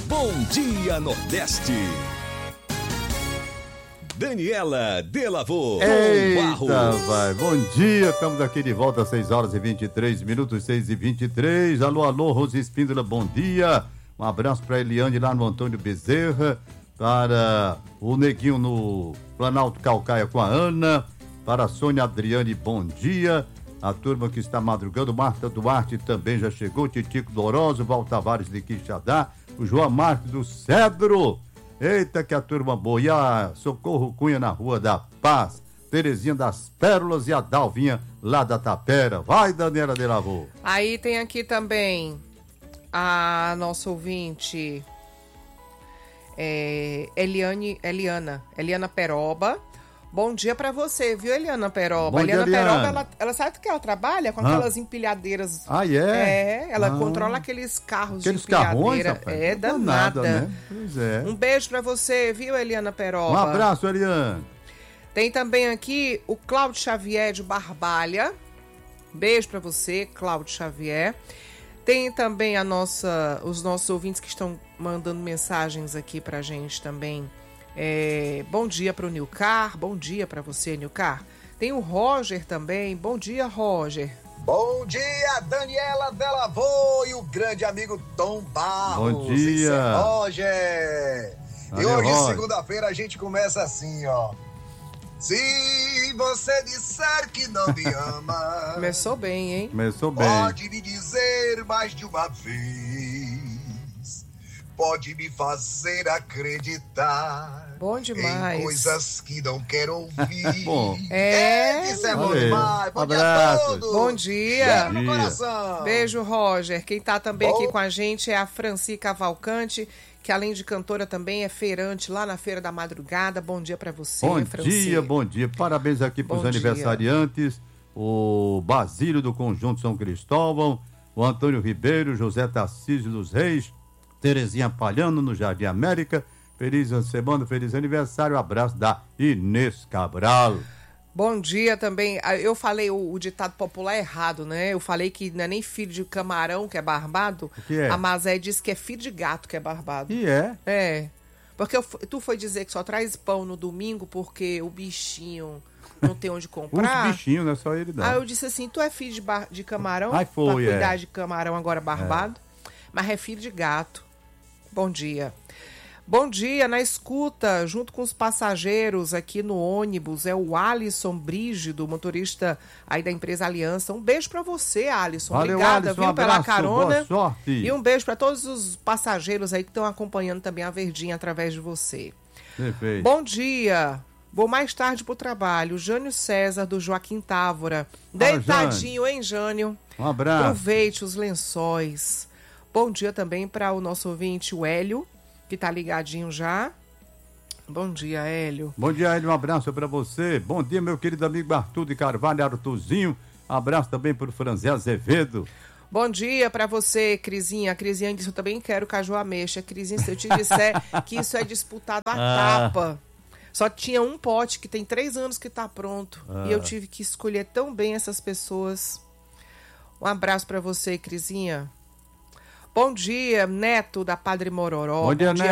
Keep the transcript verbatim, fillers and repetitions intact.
Bom Dia Nordeste. Daniela Delavô. Eita, vai. Bom dia, estamos aqui de volta às seis horas e vinte e três minutos, seis e vinte e três. Alô, alô, Rose Espíndola, bom dia. Um abraço para Eliane lá no Antônio Bezerra, para o Neguinho no Planalto Calcaia com a Ana, para a Sônia Adriane, bom dia. A turma que está madrugando, Marta Duarte também já chegou, Titico Doroso, Val Tavares de Quixadá, o João Marques do Cedro. Eita, que a turma boa. E a Socorro Cunha na Rua da Paz, Terezinha das Pérolas e a Dalvinha lá da Tapera. Vai, Daniela Delavô. Aí tem aqui também a nossa ouvinte é, Eliane, Eliana, Eliana Peroba. Bom dia pra você, viu, Eliana Peroba? Bom Eliana dia, Peroba, Eliana. ela, ela sabe que ela trabalha com Hã? aquelas empilhadeiras. Ah, é? É, ela Ah. controla aqueles carros Aqueles de empilhadeira. carrões, rapaz? É Não danada. nada, né? Pois é. Um beijo pra você, viu, Eliana Peroba? Um abraço, Eliane. Tem também aqui o Cláudio Xavier de Barbalha. Beijo pra você, Cláudio Xavier. Tem também a nossa, os nossos ouvintes que estão mandando mensagens aqui pra gente também. É, bom dia pro Nilcar, bom dia pra você, Nilcar. Tem o Roger também. Bom dia, Roger. Bom dia, Daniela Delavô e o grande amigo Tom Barros. Bom dia. Isso é Roger. Valeu, e hoje, Roger. segunda-feira, a gente começa assim, ó. Se você disser que não me ama, Começou bem, hein? Começou bem. pode me dizer mais de uma vez. Pode me fazer acreditar Bom demais. em coisas que não quero ouvir. Bom. É. Isso é bom Valeu. demais. Bom dia Abraço. a todos. Bom dia. Cheiro no Dia. coração. Beijo, Roger. Quem tá também Bom. aqui com a gente é a Franci Cavalcante, que além de cantora também é feirante lá na Feira da Madrugada. Bom dia pra você, Bom Franci. dia, bom dia. Parabéns aqui para os Bom dia. aniversariantes. O Basílio do Conjunto São Cristóvão, o Antônio Ribeiro, José Tarcísio dos Reis, Terezinha Palhano no Jardim América. Feliz semana, feliz aniversário. Abraço da Inês Cabral. Bom dia também. Ah, eu falei o, o ditado popular errado, né? Eu falei que não é nem filho de camarão que é barbado. O que é? A Mazé disse que é filho de gato que é barbado. E é? É. Porque eu fu- tu foi dizer que só traz pão no domingo porque o bichinho não tem onde comprar. Uns bichinhos, não é só ele não. Aí eu disse assim, tu é filho de, bar- de camarão? Ai, foi, pra cuidar é. de camarão agora barbado? Mas é filho de gato. Bom dia. Bom dia, na escuta, junto com os passageiros aqui no ônibus, é o Alisson Brígido, motorista aí da empresa Aliança. Um beijo pra você, Alisson. Valeu, Obrigada, Alisson, viu, um pela abraço, carona. boa sorte. E um beijo pra todos os passageiros aí que estão acompanhando também a Verdinha através de você. Perfeito. Bom dia. Vou mais tarde pro trabalho. Jânio César, do Joaquim Távora. Deitadinho, hein, Jânio? Um abraço. Aproveite os lençóis. Bom dia também para o nosso ouvinte, o Hélio, que tá ligadinho já. Bom dia, Hélio. Bom dia, Hélio, um abraço para você. Bom dia, meu querido amigo Arthur de Carvalho, Arthurzinho. Abraço também para o Franzé Azevedo. Bom dia para você, Crisinha. A Crisinha disse, eu também quero caju ameixa. Crisinha, se eu te disser que isso é disputado a Ah. tapa. Só tinha um pote que tem três anos que tá pronto. Ah. E eu tive que escolher tão bem essas pessoas. Um abraço para você, Crisinha. Bom dia, Neto da Padre Mororó. Bom dia, Neto.